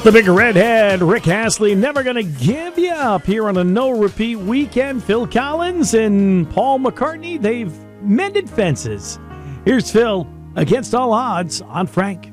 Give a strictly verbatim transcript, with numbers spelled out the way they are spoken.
The big redhead, Rick Astley, never gonna give you up here on a no-repeat weekend. Phil Collins and Paul McCartney, they've mended fences. Here's Phil, Against All Odds on Frank.